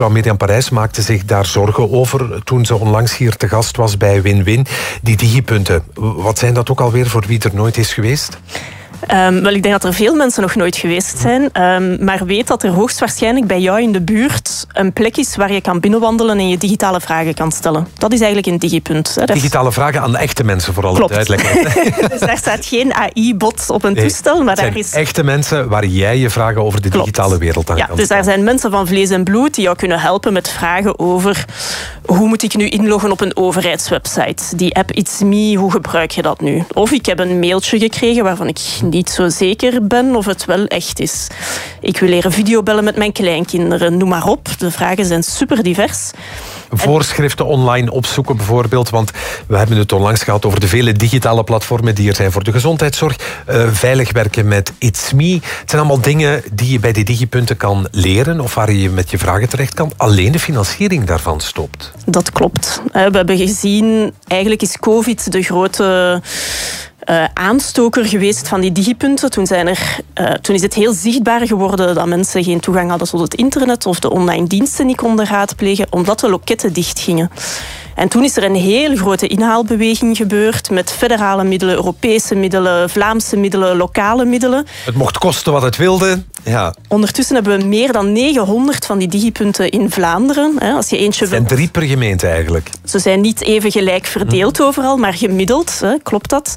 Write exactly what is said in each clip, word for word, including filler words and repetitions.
Mirjam Parijs maakte zich daar zorgen over toen ze onlangs hier te gast was bij Win-Win. Die digipunten, wat zijn dat ook alweer voor wie er nooit is geweest? Um, wel, ik denk dat er veel mensen nog nooit geweest zijn. Um, maar weet dat er hoogstwaarschijnlijk bij jou in de buurt een plek is waar je kan binnenwandelen en je digitale vragen kan stellen. Dat is eigenlijk een digipunt. Hè. Digitale vragen aan echte mensen, vooral. Klopt. Duidelijk. Dus daar staat geen A I-bot op een nee, toestel. Maar daar is echte mensen waar jij je vragen over de Klopt. digitale wereld aan ja, kan dus daar zijn mensen van vlees en bloed die jou kunnen helpen met vragen over hoe moet ik nu inloggen op een overheidswebsite. Die app It's Me, hoe gebruik je dat nu? Of ik heb een mailtje gekregen waarvan ik niet zo zeker ben of het wel echt is. Ik wil leren videobellen met mijn kleinkinderen, noem maar op. De vragen zijn super divers. Voorschriften online opzoeken bijvoorbeeld, want we hebben het onlangs gehad over de vele digitale platformen die er zijn voor de gezondheidszorg. Uh, veilig werken met It's Me. Het zijn allemaal dingen die je bij die digipunten kan leren of waar je met je vragen terecht kan. Alleen de financiering daarvan stopt. Dat klopt. We hebben gezien, eigenlijk is COVID de grote Uh, aanstoker geweest van die digipunten. Toen, zijn er, uh, toen is het heel zichtbaar geworden dat mensen geen toegang hadden tot het internet of de online diensten niet konden raadplegen, omdat de loketten dichtgingen. En toen is er een heel grote inhaalbeweging gebeurd met federale middelen, Europese middelen, Vlaamse middelen, lokale middelen. Het mocht kosten wat het wilde. Ja. Ondertussen hebben we meer dan negenhonderd van die digipunten in Vlaanderen. Als je eentje het zijn drie per gemeente eigenlijk. Ze zijn niet even gelijk verdeeld hm. overal, maar gemiddeld, hè, klopt dat.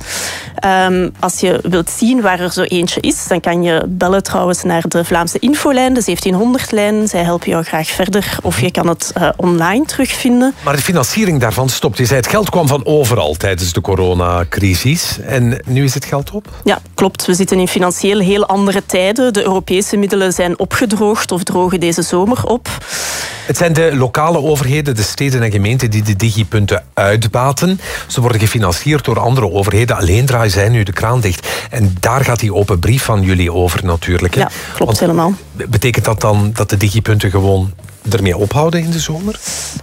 Um, als je wilt zien waar er zo eentje is, dan kan je bellen trouwens naar de Vlaamse infolijn, de zeventienhonderd-lijn. Zij helpen jou graag verder. Of je kan het uh, online terugvinden. Maar de financiering daarvan stopt. Je zei het geld kwam van overal tijdens de coronacrisis. En nu is het geld op? Ja, klopt. We zitten in financieel heel andere tijden. De Europese middelen zijn opgedroogd of drogen deze zomer op. Het zijn de lokale overheden, de steden en gemeenten die de digipunten uitbaten. Ze worden gefinancierd door andere overheden. Alleen draaien zij nu de kraan dicht. En daar gaat die open brief van jullie over natuurlijk. Hè? Ja, klopt. Want helemaal. Betekent dat dan dat de digipunten gewoon ermee ophouden in de zomer?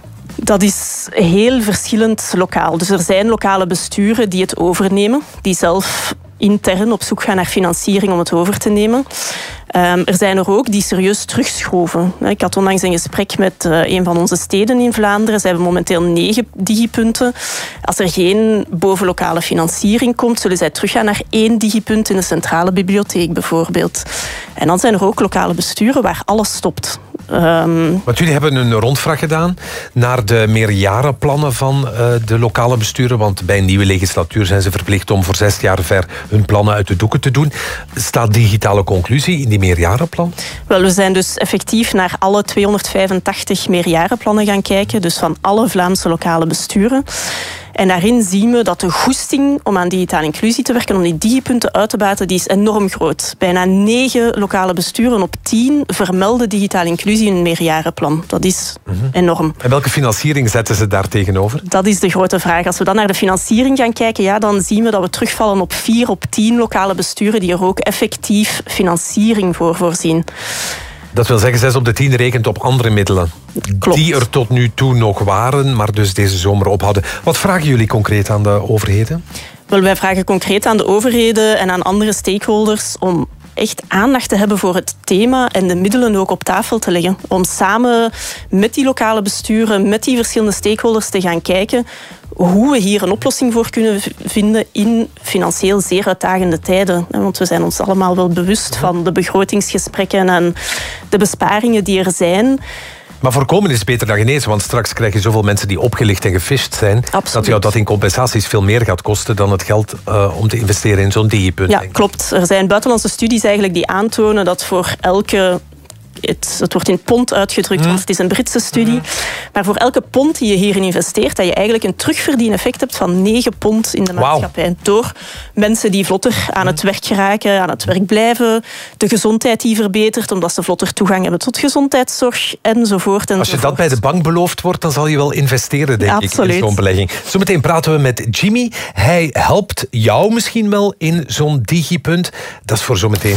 Dat is heel verschillend lokaal. Dus er zijn lokale besturen die het overnemen, die zelf intern op zoek gaan naar financiering om het over te nemen. Um, er zijn er ook die serieus terugschroeven. Ik had onlangs een gesprek met uh, een van onze steden in Vlaanderen. Ze hebben momenteel negen digipunten. Als er geen bovenlokale financiering komt, zullen zij teruggaan naar één digipunt in de centrale bibliotheek bijvoorbeeld. En dan zijn er ook lokale besturen waar alles stopt. Um... Want jullie hebben een rondvraag gedaan naar de meerjarenplannen van uh, de lokale besturen. Want bij een nieuwe legislatuur zijn ze verplicht om voor zes jaar ver hun plannen uit de doeken te doen. Staat digitale conclusie in die meerjarenplan? Wel, we zijn dus effectief naar alle tweehonderdvijfentachtig meerjarenplannen gaan kijken. Dus van alle Vlaamse lokale besturen. En daarin zien we dat de goesting om aan digitale inclusie te werken, om die digipunten uit te baten, die is enorm groot. Bijna negen lokale besturen op tien vermelden digitale inclusie in een meerjarenplan. Dat is mm-hmm. enorm. En welke financiering zetten ze daar tegenover? Dat is de grote vraag. Als we dan naar de financiering gaan kijken, ja, dan zien we dat we terugvallen op vier op tien lokale besturen die er ook effectief financiering voor voorzien. Dat wil zeggen, zes op de tien rekent op andere middelen. Klopt. Die er tot nu toe nog waren, maar dus deze zomer ophouden. Wat vragen jullie concreet aan de overheden? Wel, wij vragen concreet aan de overheden en aan andere stakeholders om echt aandacht te hebben voor het thema en de middelen ook op tafel te leggen. Om samen met die lokale besturen, met die verschillende stakeholders te gaan kijken hoe we hier een oplossing voor kunnen vinden in financieel zeer uitdagende tijden. Want we zijn ons allemaal wel bewust van de begrotingsgesprekken en de besparingen die er zijn. Maar voorkomen is beter dan genezen, want straks krijg je zoveel mensen die opgelicht en gefisht zijn, Absoluut. dat jou dat in compensaties veel meer gaat kosten dan het geld uh, om te investeren in zo'n digipunt. Ja, klopt. Er zijn buitenlandse studies eigenlijk die aantonen dat voor elke... Het, het wordt in pond uitgedrukt, mm. want het is een Britse studie. Mm. Maar voor elke pond die je hierin investeert, dat je eigenlijk een terugverdieneffect hebt van negen pond in de maatschappij. Wow. Door mensen die vlotter aan het werk geraken, aan het werk blijven, de gezondheid die verbetert, omdat ze vlotter toegang hebben tot gezondheidszorg, enzovoort. enzovoort. Als je dat bij de bank beloofd wordt, dan zal je wel investeren, denk Absoluut. ik, in zo'n belegging. Zometeen praten we met Jimmy. Hij helpt jou misschien wel in zo'n digipunt. Dat is voor zometeen.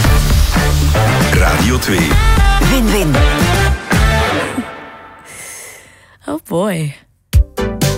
Radio twee. Win-win. Oh boy.